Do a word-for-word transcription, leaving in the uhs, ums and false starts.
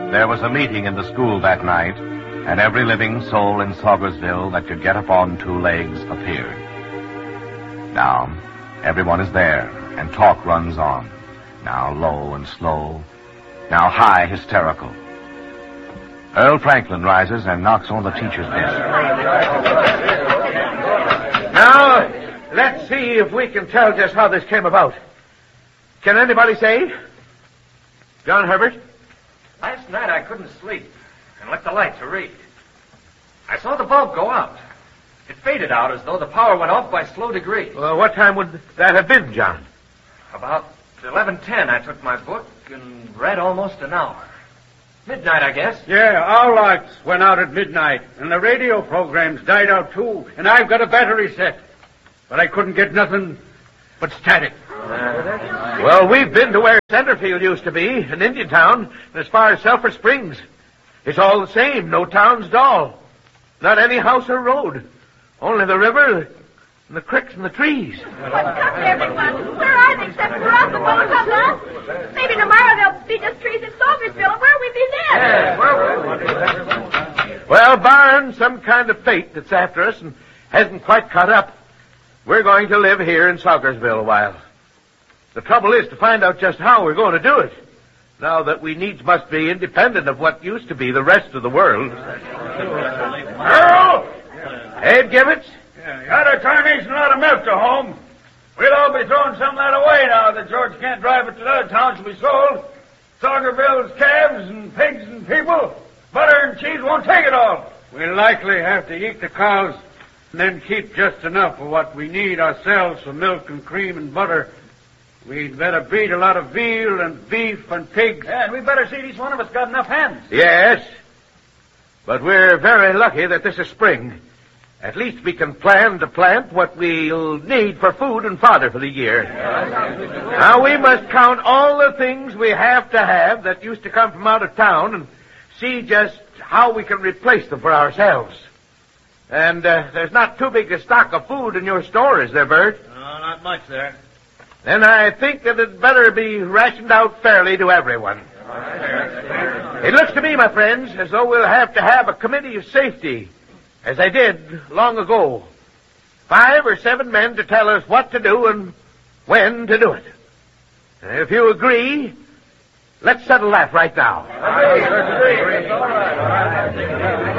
There was a meeting in the school that night, and every living soul in Saugersville that could get up on two legs appeared. Now, everyone is there, and talk runs on. Now low and slow, now high hysterical. Earl Franklin rises and knocks on the teacher's desk. Now, let's see if we can tell just how this came about. Can anybody say? John Herbert? Last night I couldn't sleep and lit the light to read. I saw the bulb go out. It faded out as though the power went off by slow degrees. Well, what time would that have been, John? About eleven ten I took my book and read almost an hour. Midnight, I guess. Yeah, our lights went out at midnight, and the radio programs died out too, and I've got a battery set. But I couldn't get nothing but static. Well, we've been to where Centerfield used to be, an Indian town, and as far as Sulphur Springs. It's all the same, no town's dull. Not any house or road. Only the river and the creeks and the trees. What's up, everyone? Where are they except for us and both of us? Maybe tomorrow there'll be just trees in Saugersville, and where'll we be then? Yeah, where will we be? Well, barring some kind of fate that's after us and hasn't quite caught up, we're going to live here in Saugersville a while. The trouble is to find out just how we're going to do it, now that we needs must be independent of what used to be the rest of the world. Earl! Abe Gibbets? Yeah, got a tarnation lot of milk to home. We'll all be throwing some of that away now that George can't drive it to the other towns to be sold. Saugerville's calves and pigs and people, butter and cheese won't take it all. We'll likely have to eat the cows and then keep just enough of what we need ourselves for milk and cream and butter. We'd better breed a lot of veal and beef and pigs. Yeah, and we better see each one of us got enough hens. Yes, but we're very lucky that this is spring. At least we can plan to plant what we'll need for food and fodder for the year. Now, we must count all the things we have to have that used to come from out of town and see just how we can replace them for ourselves. And uh, there's not too big a stock of food in your store, is there, Bert? No, not much there. Then I think that it better be rationed out fairly to everyone. It looks to me, my friends, as though we'll have to have a committee of safety, as I did long ago. Five or seven men to tell us what to do and when to do it. And if you agree, let's settle that right now.